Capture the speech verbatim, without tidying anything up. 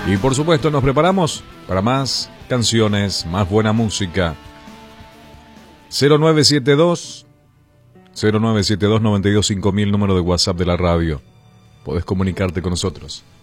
Y por supuesto nos preparamos para más canciones, más buena música. cero nueve siete dos cero nueve siete dos nueve dos cinco mil, número de WhatsApp de la radio. Podés comunicarte con nosotros.